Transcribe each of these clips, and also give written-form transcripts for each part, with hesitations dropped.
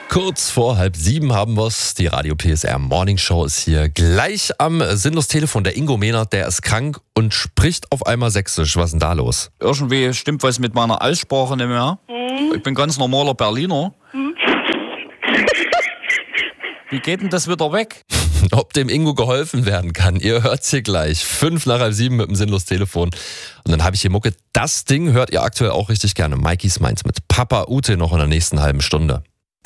Kurz vor 6:30 haben wir's. Die Radio PSR Morning Show ist hier gleich am Sinnlos-Telefon. Der Ingo Mehnert, der ist krank und spricht auf einmal Sächsisch. Was ist denn da los? Irgendwie stimmt was mit meiner Aussprache nicht mehr. Ich bin ganz normaler Berliner. Wie geht denn das wieder weg? Ob dem Ingo geholfen werden kann, ihr hört's hier gleich. 6:55 mit dem Sinnlos-Telefon. Und dann habe ich hier Mucke. Das Ding hört ihr aktuell auch richtig gerne. Mikey's Minds mit Papa Ute noch in der nächsten halben Stunde.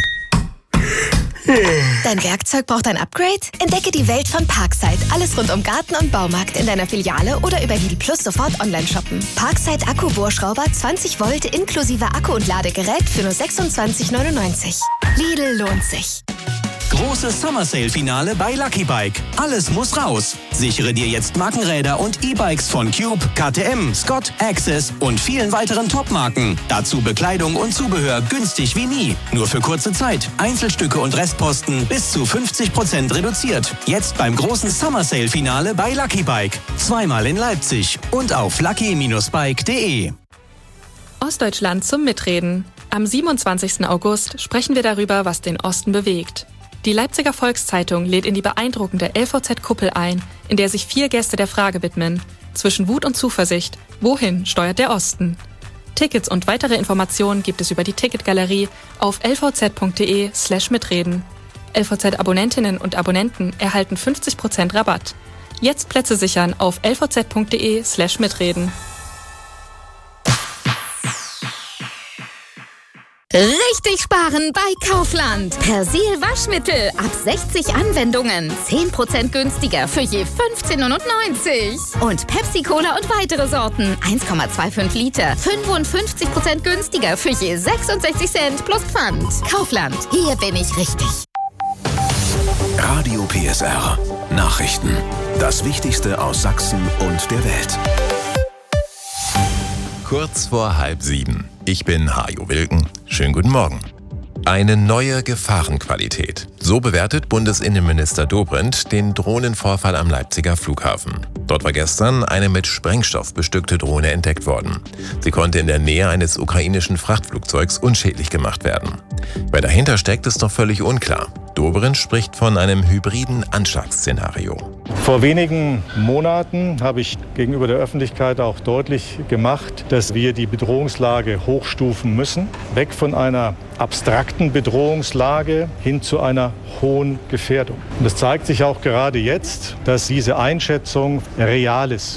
Dein Werkzeug braucht ein Upgrade? Entdecke die Welt von Parkside. Alles rund um Garten und Baumarkt in deiner Filiale oder über Lidl Plus sofort online shoppen. Parkside Akku-Bohrschrauber 20 Volt inklusive Akku und Ladegerät für nur 26,99. Lidl lohnt sich. Großes Summer Sale Finale bei Lucky Bike. Alles muss raus. Sichere dir jetzt Markenräder und E-Bikes von Cube, KTM, Scott, Access und vielen weiteren Top-Marken. Dazu Bekleidung und Zubehör günstig wie nie. Nur für kurze Zeit. Einzelstücke und Restposten bis zu 50% reduziert. Jetzt beim großen Summer Sale Finale bei Lucky Bike. Zweimal in Leipzig und auf lucky-bike.de. Ostdeutschland zum Mitreden. Am 27. August sprechen wir darüber, was den Osten bewegt. Die Leipziger Volkszeitung lädt in die beeindruckende LVZ-Kuppel ein, in der sich 4 Gäste der Frage widmen. Zwischen Wut und Zuversicht. Wohin steuert der Osten? Tickets und weitere Informationen gibt es über die Ticketgalerie auf lvz.de/mitreden. LVZ-Abonnentinnen und Abonnenten erhalten 50% Rabatt. Jetzt Plätze sichern auf lvz.de/mitreden. Richtig sparen bei Kaufland. Persil Waschmittel ab 60 Anwendungen. 10% günstiger für je 15,99 €. Und Pepsi Cola und weitere Sorten. 1,25 Liter. 55% günstiger für je 66 Cent plus Pfand. Kaufland. Hier bin ich richtig. Radio PSR. Nachrichten. Das Wichtigste aus Sachsen und der Welt. Kurz vor 6:30. Ich bin Hajo Wilken. Schönen guten Morgen. Eine neue Gefahrenqualität. So bewertet Bundesinnenminister Dobrindt den Drohnenvorfall am Leipziger Flughafen. Dort war gestern eine mit Sprengstoff bestückte Drohne entdeckt worden. Sie konnte in der Nähe eines ukrainischen Frachtflugzeugs unschädlich gemacht werden. Wer dahinter steckt, ist noch völlig unklar. Dobrindt spricht von einem hybriden Anschlagsszenario. Vor wenigen Monaten habe ich gegenüber der Öffentlichkeit auch deutlich gemacht, dass wir die Bedrohungslage hochstufen müssen. Weg von einer abstrakten Bedrohungslage hin zu einer hohen Gefährdung. Und es zeigt sich auch gerade jetzt, dass diese Einschätzung real ist.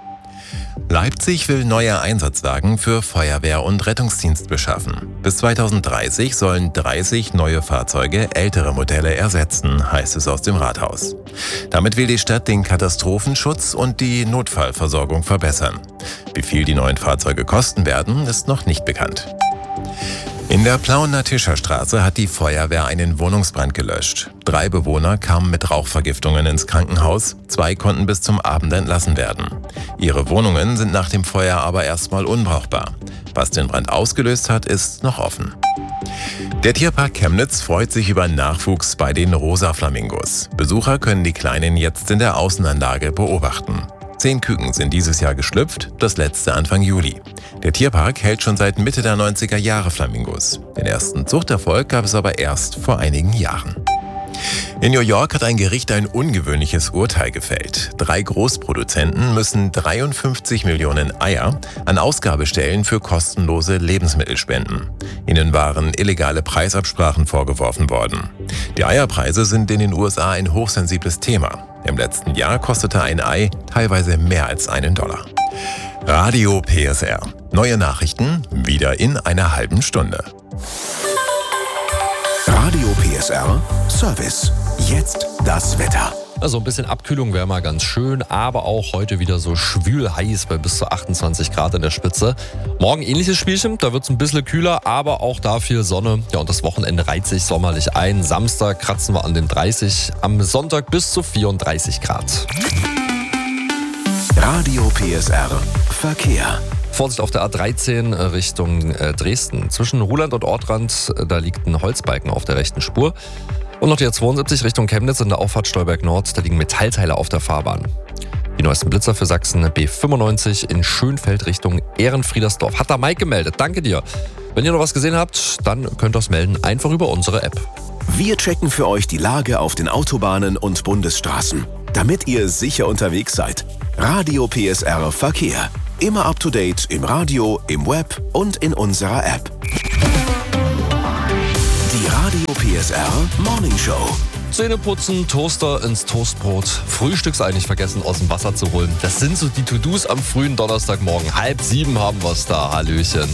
Leipzig will neue Einsatzwagen für Feuerwehr und Rettungsdienst beschaffen. Bis 2030 sollen 30 neue Fahrzeuge ältere Modelle ersetzen, heißt es aus dem Rathaus. Damit will die Stadt den Katastrophenschutz und die Notfallversorgung verbessern. Wie viel die neuen Fahrzeuge kosten werden, ist noch nicht bekannt. In der Plauener Tischerstraße hat die Feuerwehr einen Wohnungsbrand gelöscht. 3 Bewohner kamen mit Rauchvergiftungen ins Krankenhaus, 2 konnten bis zum Abend entlassen werden. Ihre Wohnungen sind nach dem Feuer aber erstmal unbrauchbar. Was den Brand ausgelöst hat, ist noch offen. Der Tierpark Chemnitz freut sich über Nachwuchs bei den Rosa Flamingos. Besucher können die Kleinen jetzt in der Außenanlage beobachten. 10 Küken sind dieses Jahr geschlüpft, das letzte Anfang Juli. Der Tierpark hält schon seit Mitte der 90er Jahre Flamingos. Den ersten Zuchterfolg gab es aber erst vor einigen Jahren. In New York hat ein Gericht ein ungewöhnliches Urteil gefällt. 3 Großproduzenten müssen 53 Millionen Eier an Ausgabestellen für kostenlose Lebensmittel spenden. Ihnen waren illegale Preisabsprachen vorgeworfen worden. Die Eierpreise sind in den USA ein hochsensibles Thema. Im letzten Jahr kostete ein Ei teilweise mehr als $1. Radio PSR. Neue Nachrichten wieder in einer halben Stunde. Radio PSR Service. Jetzt das Wetter. Also ein bisschen Abkühlung wäre mal ganz schön, aber auch heute wieder so schwül heiß bei bis zu 28 Grad in der Spitze. Morgen ähnliches Spielchen, da wird es ein bisschen kühler, aber auch da viel Sonne. Ja, und das Wochenende reiht sich sommerlich ein. Samstag kratzen wir an den 30, am Sonntag bis zu 34 Grad. Radio PSR Verkehr. Vorsicht auf der A13 Richtung Dresden. Zwischen Ruhland und Ortrand, da liegt ein Holzbalken auf der rechten Spur. Und noch die A72 Richtung Chemnitz in der Auffahrt Stolberg Nord, da liegen Metallteile auf der Fahrbahn. Die neuesten Blitzer für Sachsen, B95 in Schönfeld Richtung Ehrenfriedersdorf. Hat da Mike gemeldet, danke dir. Wenn ihr noch was gesehen habt, dann könnt ihr es melden, einfach über unsere App. Wir checken für euch die Lage auf den Autobahnen und Bundesstraßen, damit ihr sicher unterwegs seid. Radio PSR Verkehr. Immer up to date im Radio, im Web und in unserer App. Die Radio PSR Morning Show. Zähne putzen, Toaster ins Toastbrot, Frühstücksei nicht vergessen aus dem Wasser zu holen. Das sind so die To-Dos am frühen Donnerstagmorgen. 6:30 haben wir es da. Hallöchen.